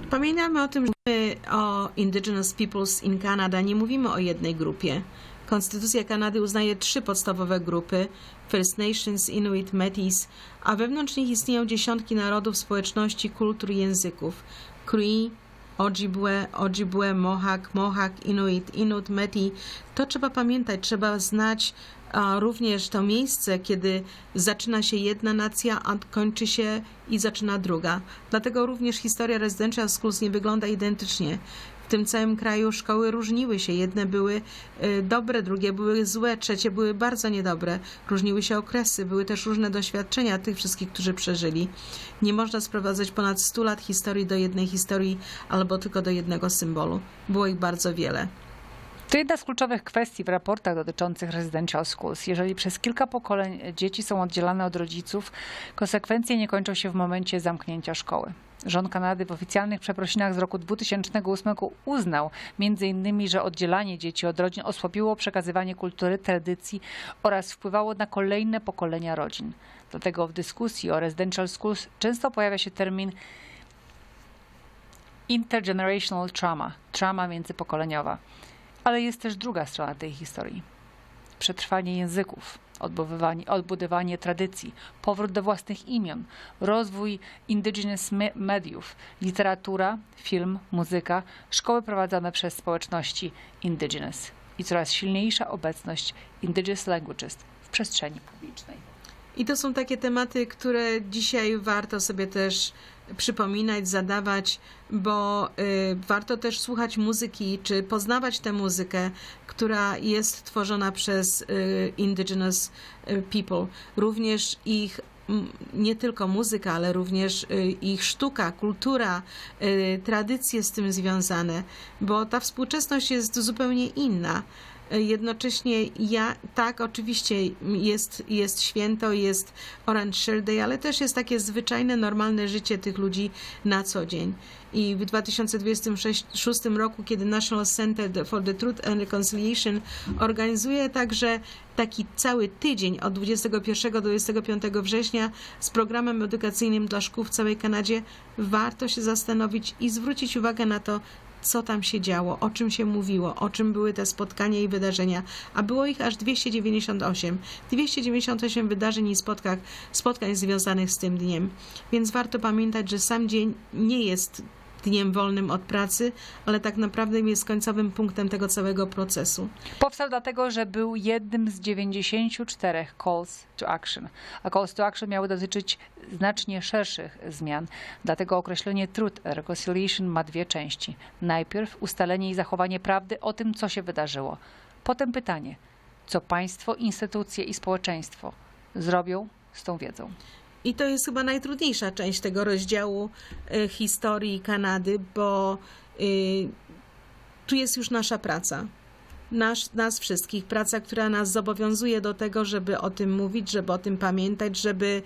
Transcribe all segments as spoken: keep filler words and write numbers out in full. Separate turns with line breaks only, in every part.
Pamiętamy o tym, że mówimy o Indigenous Peoples in Canada, nie mówimy o jednej grupie. Konstytucja Kanady uznaje trzy podstawowe grupy: First Nations, Inuit, Métis, a wewnątrz nich istnieją dziesiątki narodów, społeczności, kultur i języków. Cree, Ojibwe, Ojibwe, Mohawk, Mohawk, Inuit, Inut, Métis. To trzeba pamiętać, trzeba znać a również to miejsce, kiedy zaczyna się jedna nacja, a kończy się i zaczyna druga. Dlatego również historia residential schools nie wygląda identycznie. W tym całym kraju szkoły różniły się. Jedne były dobre, drugie były złe, trzecie były bardzo niedobre. Różniły się okresy, były też różne doświadczenia tych wszystkich, którzy przeżyli. Nie można sprowadzać ponad stu lat historii do jednej historii albo tylko do jednego symbolu. Było ich bardzo wiele.
To jedna z kluczowych kwestii w raportach dotyczących residential schools. Jeżeli przez kilka pokoleń dzieci są oddzielane od rodziców, konsekwencje nie kończą się w momencie zamknięcia szkoły. Rząd Kanady w oficjalnych przeprosinach z roku dwutysięcznego ósmego uznał między innymi, że oddzielanie dzieci od rodzin osłabiło przekazywanie kultury, tradycji oraz wpływało na kolejne pokolenia rodzin. Dlatego w dyskusji o residential schools często pojawia się termin intergenerational trauma, trauma międzypokoleniowa. Ale jest też druga strona tej historii. Przetrwanie języków, odbudowanie, odbudowanie tradycji, powrót do własnych imion, rozwój indigenous mediów, literatura, film, muzyka, szkoły prowadzone przez społeczności indigenous i coraz silniejsza obecność indigenous languages w przestrzeni publicznej.
I to są takie tematy, które dzisiaj warto sobie też przypominać, zadawać, bo y, warto też słuchać muzyki, czy poznawać tę muzykę, która jest tworzona przez y, indigenous people. Również ich nie tylko muzyka, ale również y, ich sztuka, kultura, y, tradycje z tym związane, bo ta współczesność jest zupełnie inna. Jednocześnie ja, tak, oczywiście jest, jest święto, jest Orange Shirt Day, ale też jest takie zwyczajne, normalne życie tych ludzi na co dzień. I w dwa tysiące dwudziestym szóstym roku, kiedy National Center for the Truth and Reconciliation organizuje także taki cały tydzień od dwudziestego pierwszego do dwudziestego piątego września z programem edukacyjnym dla szkół w całej Kanadzie, warto się zastanowić i zwrócić uwagę na to, co tam się działo, o czym się mówiło, o czym były te spotkania i wydarzenia, a było ich aż dwieście dziewięćdziesiąt osiem. dwieście dziewięćdziesiąt osiem wydarzeń i spotkań, spotkań związanych z tym dniem. Więc warto pamiętać, że sam dzień nie jest dniem wolnym od pracy, ale tak naprawdę jest końcowym punktem tego całego procesu.
Powstał dlatego, że był jednym z dziewięćdziesięciu czterech calls to action, a calls to action miały dotyczyć znacznie szerszych zmian. Dlatego określenie Truth and Reconciliation ma dwie części. Najpierw ustalenie i zachowanie prawdy o tym, co się wydarzyło. Potem pytanie, co państwo, instytucje i społeczeństwo zrobią z tą wiedzą.
I to jest chyba najtrudniejsza część tego rozdziału y, historii Kanady, bo y, tu jest już nasza praca. Nasz, nas wszystkich. Praca, która nas zobowiązuje do tego, żeby o tym mówić, żeby o tym pamiętać, żeby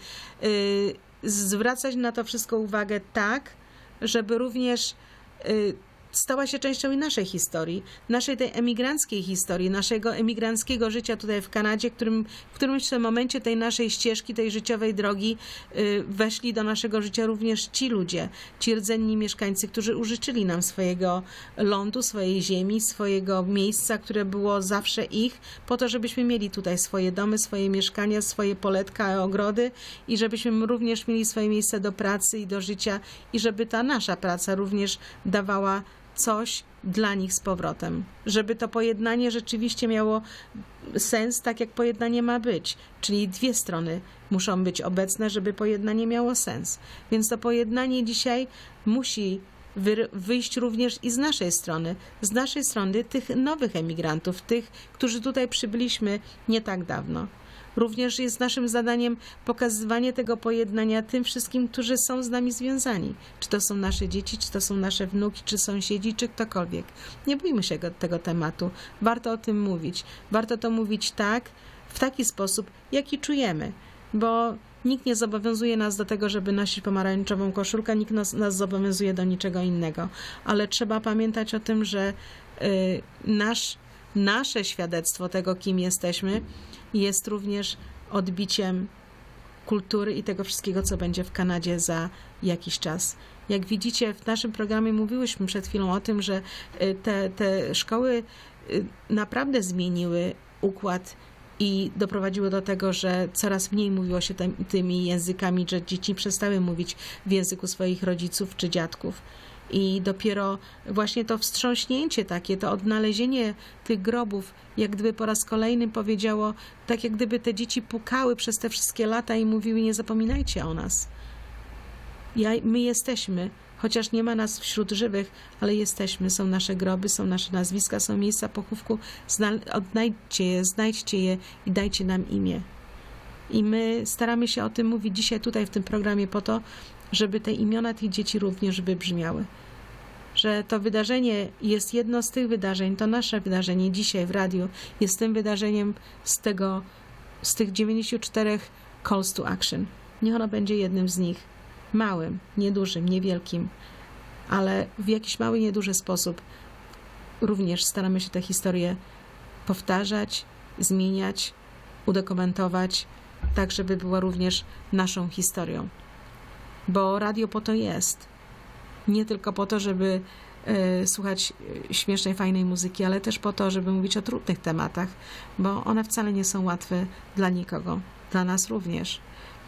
y, zwracać na to wszystko uwagę tak, żeby również y, stała się częścią i naszej historii, naszej tej emigranckiej historii, naszego emigranckiego życia tutaj w Kanadzie, w którym w którymś momencie tej naszej ścieżki, tej życiowej drogi y, weszli do naszego życia również ci ludzie, ci rdzenni mieszkańcy, którzy użyczyli nam swojego lądu, swojej ziemi, swojego miejsca, które było zawsze ich, po to, żebyśmy mieli tutaj swoje domy, swoje mieszkania, swoje poletka, ogrody i żebyśmy również mieli swoje miejsce do pracy i do życia i żeby ta nasza praca również dawała coś dla nich z powrotem. Żeby to pojednanie rzeczywiście miało sens, tak jak pojednanie ma być. Czyli dwie strony muszą być obecne, żeby pojednanie miało sens. Więc to pojednanie dzisiaj musi wyjść również i z naszej strony. Z naszej strony tych nowych emigrantów, tych, którzy tutaj przybyliśmy nie tak dawno. Również jest naszym zadaniem pokazywanie tego pojednania tym wszystkim, którzy są z nami związani. Czy to są nasze dzieci, czy to są nasze wnuki, czy sąsiedzi, czy ktokolwiek. Nie bójmy się go, tego tematu. Warto o tym mówić. Warto to mówić tak, w taki sposób, jaki czujemy. Bo nikt nie zobowiązuje nas do tego, żeby nosić pomarańczową koszulkę, nikt nas, nas zobowiązuje do niczego innego. Ale trzeba pamiętać o tym, że y, nasz, nasze świadectwo tego, kim jesteśmy, jest również odbiciem kultury i tego wszystkiego, co będzie w Kanadzie za jakiś czas. Jak widzicie, w naszym programie mówiłyśmy przed chwilą o tym, że te, te szkoły naprawdę zmieniły układ i doprowadziło do tego, że coraz mniej mówiło się tam, tymi językami, że dzieci przestały mówić w języku swoich rodziców czy dziadków. I dopiero właśnie to wstrząśnięcie takie, to odnalezienie tych grobów, jak gdyby po raz kolejny powiedziało, tak jak gdyby te dzieci pukały przez te wszystkie lata i mówiły: nie zapominajcie o nas. Ja, my jesteśmy, chociaż nie ma nas wśród żywych, ale jesteśmy. Są nasze groby, są nasze nazwiska, są miejsca pochówku. Zna, odnajdźcie je, znajdźcie je i dajcie nam imię. I my staramy się o tym mówić dzisiaj tutaj w tym programie po to, żeby te imiona tych dzieci również wybrzmiały. Że to wydarzenie jest jedno z tych wydarzeń, to nasze wydarzenie dzisiaj w radiu jest tym wydarzeniem z tego, z tych dziewięćdziesięciu czterech calls to action. Niech ono będzie jednym z nich. Małym, niedużym, niewielkim, ale w jakiś mały, nieduży sposób również staramy się tę historię powtarzać, zmieniać, udokumentować, tak żeby była również naszą historią. Bo radio po to jest. Nie tylko po to, żeby y, słuchać śmiesznej, fajnej muzyki, ale też po to, żeby mówić o trudnych tematach, bo one wcale nie są łatwe dla nikogo, dla nas również.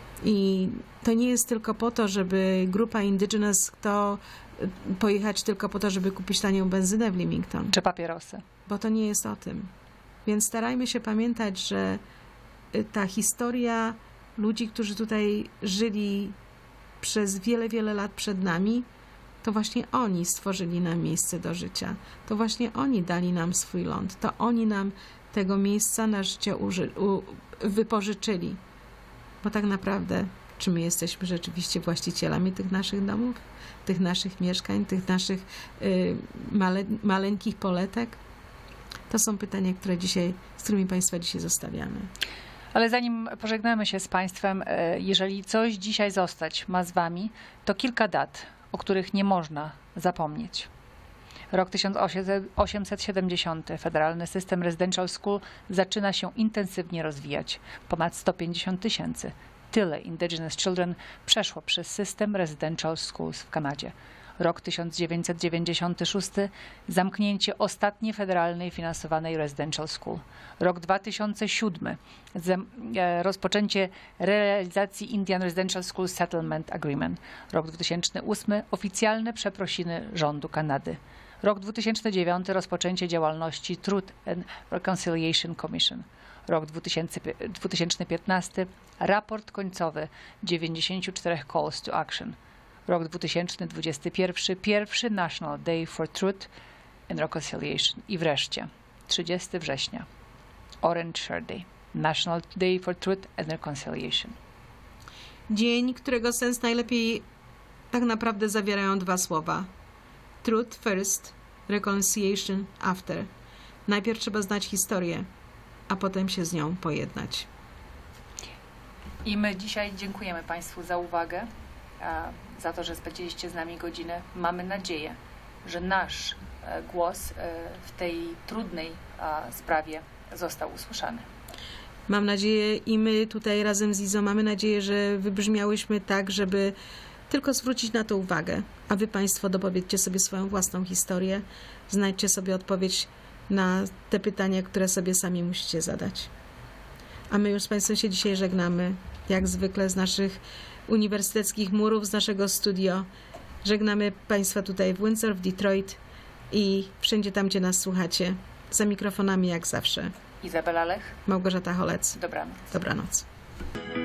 I to nie jest tylko po to, żeby grupa Indigenous to pojechać tylko po to, żeby kupić tanią benzynę w Leamington.
Czy papierosy.
Bo to nie jest o tym. Więc starajmy się pamiętać, że ta historia ludzi, którzy tutaj żyli przez wiele, wiele lat przed nami, to właśnie oni stworzyli nam miejsce do życia. To właśnie oni dali nam swój ląd. To oni nam tego miejsca na życie uży- u- wypożyczyli. Bo tak naprawdę, czy my jesteśmy rzeczywiście właścicielami tych naszych domów, tych naszych mieszkań, tych naszych y, male, maleńkich poletek? To są pytania, które dzisiaj, z którymi Państwa dzisiaj zostawiamy.
Ale zanim pożegnamy się z Państwem, jeżeli coś dzisiaj zostać ma z Wami, to kilka dat, o których nie można zapomnieć. Rok tysiąc osiemset siedemdziesiąty. Federalny system Residential School zaczyna się intensywnie rozwijać. Ponad sto pięćdziesiąt tysięcy. Tyle Indigenous Children przeszło przez system Residential Schools w Kanadzie. Rok tysiąc dziewięćset dziewięćdziesiąty szósty. Zamknięcie ostatniej federalnej finansowanej Residential School. Rok dwa tysiące siódmy. Zem, e, rozpoczęcie realizacji Indian Residential School Settlement Agreement. Rok dwa tysiące ósmy. Oficjalne przeprosiny rządu Kanady. Rok dwa tysiące dziewiąty. Rozpoczęcie działalności Truth and Reconciliation Commission. Rok dwa tysiące piętnasty. Raport końcowy dziewięćdziesięciu czterech Calls to Action. Rok dwa tysiące dwudziesty pierwszy. Pierwszy National Day for Truth and Reconciliation. I wreszcie trzydziestego września. Orange Shirt Day. National Day for Truth and Reconciliation.
Dzień, którego sens najlepiej tak naprawdę zawierają dwa słowa. Truth first, reconciliation after. Najpierw trzeba znać historię, a potem się z nią pojednać.
I my dzisiaj dziękujemy Państwu za uwagę, za to, że spędziliście z nami godzinę. Mamy nadzieję, że nasz głos w tej trudnej sprawie został usłyszany.
Mam nadzieję i my tutaj razem z Izą mamy nadzieję, że wybrzmiałyśmy tak, żeby tylko zwrócić na to uwagę, a wy Państwo dopowiedzcie sobie swoją własną historię, znajdźcie sobie odpowiedź na te pytania, które sobie sami musicie zadać. A my już z Państwem się dzisiaj żegnamy, jak zwykle z naszych uniwersyteckich murów, z naszego studio. Żegnamy Państwa tutaj w Windsor, w Detroit i wszędzie tam, gdzie nas słuchacie. Za mikrofonami jak zawsze.
Izabela Lech.
Małgorzata Holec.
Dobranoc.
Dobranoc.